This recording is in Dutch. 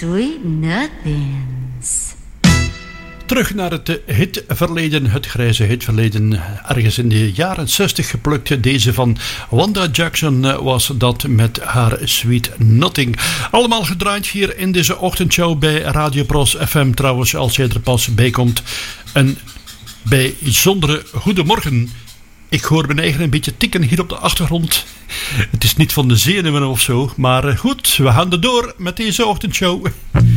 Sweet Nothings. Terug naar het hitverleden, het grijze hitverleden. Ergens in de jaren 60 geplukt. Deze van Wanda Jackson was dat met haar Sweet Nothing. Allemaal gedraaid hier in deze ochtendshow bij Radio Pros FM. Trouwens, als je er pas bij komt. Een bijzondere goedemorgen. Ik hoor mijn eigen een beetje tikken hier op de achtergrond. Het is niet van de zenuwen of zo. Maar goed, we gaan er door met deze ochtendshow.